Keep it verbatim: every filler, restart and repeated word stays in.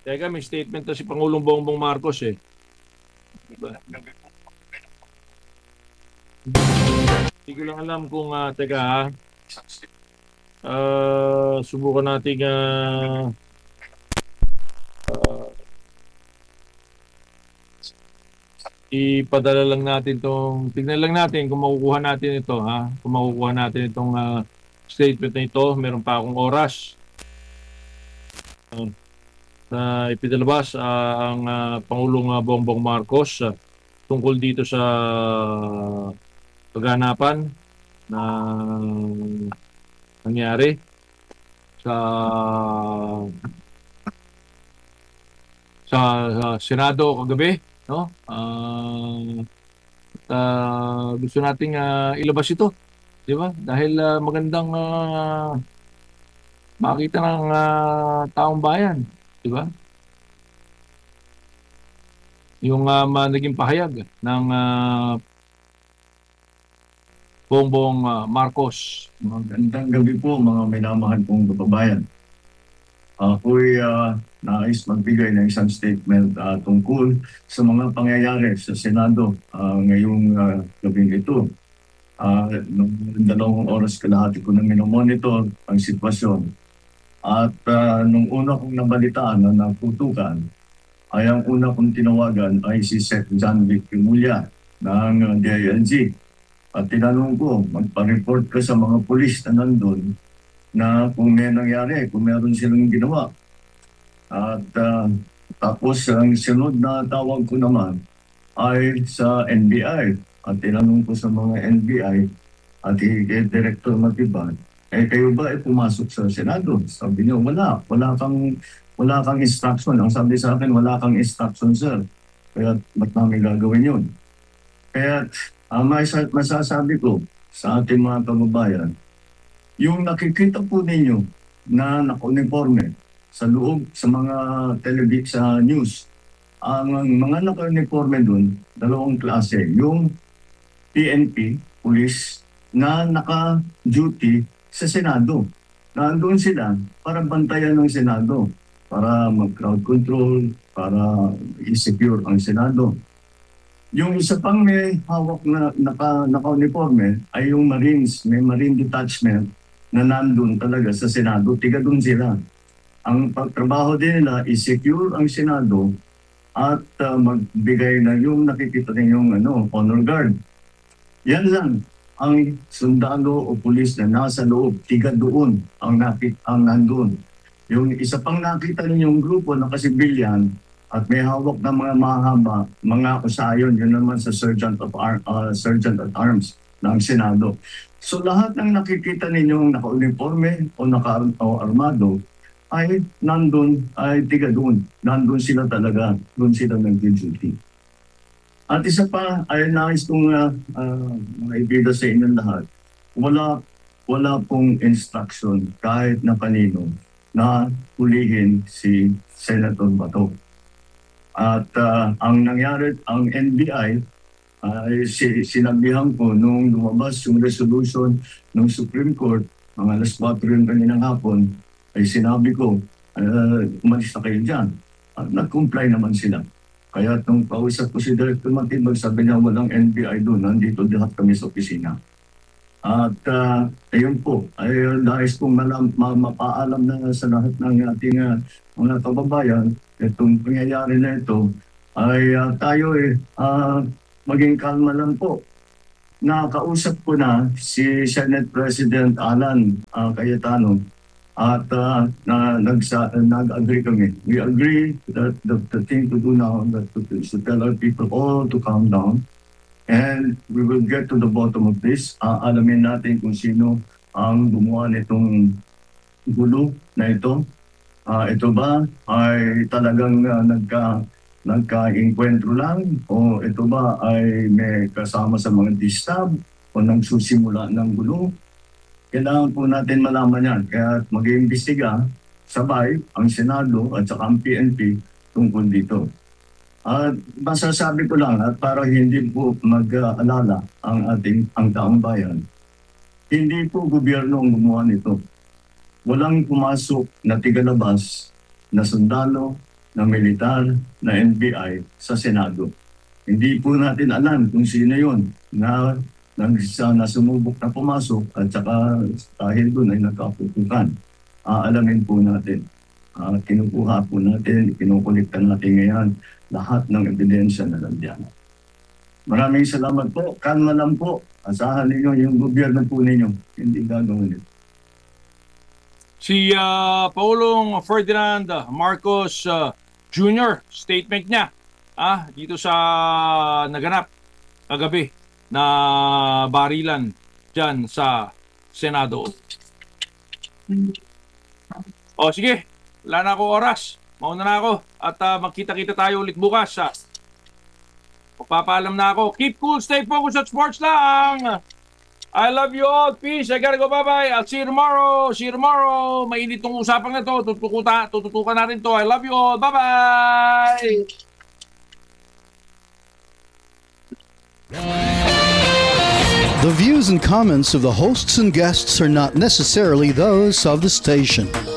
Teka, may statement na si Pangulong Bongbong Marcos eh. Diba? Hindi ko lang alam kung, ah, teka ha, ah, subukan natin ah, ipadala lang natin tong, tignan lang natin kung makukuha natin ito ha, kung makukuha natin itong ah, statement na ito, meron pa akong oras ah, na ipinalabas ah, ang ah, Pangulong ah, Bongbong Marcos ah, tungkol dito sa kaganapan na nangyari sa sa, sa Senado kagabi, no? Ah, at, ah, gusto nating ah, ilabas ito, di ba? Dahil ah, magandang ah, makita ng ah, taong bayan, di ba? Yung ah, ma- naging pahayag ng ah, Bongbong ah, Marcos. Magandang gabi po mga minamahal kong kababayan. Ako'y uh, nais magbigay ng isang statement uh, tungkol sa mga pangyayari sa Senado uh, ngayong uh, gabing ito. Uh, nung dalawang oras kalahati ko na minomonitor ang sitwasyon. At uh, nung una kong nabalitaan na naputukan, ay ang una kong tinawagan ay si Sec John Vic Kimulya ng uh, D I L G. At tinanong ko, magpa-report ka sa mga pulis na nandun na kung may nangyari, kung meron silang ginawa. At uh, tapos ang sunod na tawag ko naman ay sa N B I. At tinanong ko sa mga N B I at kay Director Matiban, eh kayo ba ay pumasok sa Senado? Sabi niyo, wala. Wala kang, wala kang instruction. Ang sabi sa akin, wala kang instruction, sir. Kaya ba't namin gagawin yun? Kaya ang uh, masasabi ko sa ating mga kababayan, yung nakikita po ninyo na naka-uniforme sa loob sa mga television sa news, ang mga naka-uniforme dun, dalawang klase. Yung P N P, police, na naka-duty sa Senado. Nandun sila para bantayan ng Senado, para mag-crowd control, para i-secure ang Senado. Yung isa pang may hawak na naka, naka-uniforme ay yung Marines, may Marine Detachment na nandun talaga sa Senado, tiga dun sila. Ang pagtrabaho din nila is secure ang Senado at uh, magbigay na yung nakikita ninyong ano, honor guard. Yan lang ang sundalo o pulis na nasa loob, tiga doon ang, nakit, ang nandun. Yung isa pang nakita ninyong grupo na kasibilyan at may hawak na mga mahaba, mga usayon, yun naman sa Sergeant of Ar- uh, Sergeant at Arms ng Senado. So lahat ng nakikita ninyong naka-uniforme o naka-armado ay nandun, ay tiga doon. Nandun sila talaga, doon sila nag-duty. At isa pa, ay nais kong uh, uh, maibida sa inyong lahat, wala, wala pong instruction kahit na kanino na hulihin si Senator Bato. At uh, ang nangyari, ang N B I, ay uh, sinabihan ko nung lumabas yung resolution ng Supreme Court, mga alas kwatro yung kaninang hapon, ay sinabi ko, uh, umalis na kayo dyan. At nag-comply naman sila. Kaya nung kausap ko si Director Matibag, sabi niya walang N B I doon, nandito lahat kami sa opisina. At uh, ayun po, ay nais kong malam, ma, mapaalam na sa lahat ng ating uh, mga kababayan, itong pangyayari na ito, ay uh, tayo eh, uh, maging kalma lang po. Nakausap ko na si Senate President Alan uh, Cayetano at uh, na, nagsa, nag-agree kami. We agree that the, the thing to do now that to, is to tell our people all to calm down. And we will get to the bottom of this. Uh, alamin natin kung sino ang gumawa nitong gulo na ito. Uh, ito ba ay talagang uh, nagka, nagka-enkwentro lang? O ito ba ay may kasama sa mga distab? O nagsusimula ng gulo? Kailangan po natin malaman yan. Kaya mag-iimbestiga sabay ang Senado at saka ang P N P tungkol dito. At uh, masasabi ko lang at para hindi po mag-alala ang ating ang taong bayan, hindi po gobyerno ang gumawa nito. Walang pumasok na tigalabas na sundalo na militar, na N B I sa Senado. Hindi po natin alam kung sino yon na nang sa nasumubok na pumasok at saka dahil doon ay nagkaputukan. Aalamin po natin. Uh, kinukuha po natin, kinukulikta natin ngayon lahat ng ebidensya na nandiyan. Maraming salamat po. Kalma lang po. Asahan ninyo yung gobyerno po ninyo. Hindi gagawin ito. Si ah, Pangulong Ferdinand Marcos ah, Junior, statement niya ah, dito sa naganap kagabi na barilan dyan sa Senado. O sige, wala na ako oras. Mauna na ako at ah, magkita-kita tayo ulit bukas. Ah. Magpapaalam na ako. Keep cool, stay focused at sports lang. I love you all. Peace. I gotta go. Bye-bye. I'll see you tomorrow. See you tomorrow. Mainit tong usapang na to. Tutukuta, tututukan natin to. I love you all. Bye-bye. The views and comments of the hosts and guests are not necessarily those of the station.